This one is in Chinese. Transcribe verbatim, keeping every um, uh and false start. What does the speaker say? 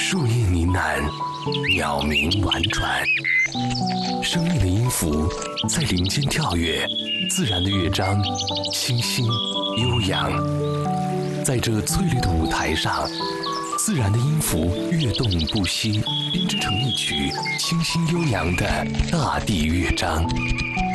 树叶呢喃，鸟鸣婉转，生命的音符在林间跳跃，自然的乐章清新悠扬。在这翠绿的舞台上，自然的音符跃动不息，编织成一曲清新悠扬的大地乐章。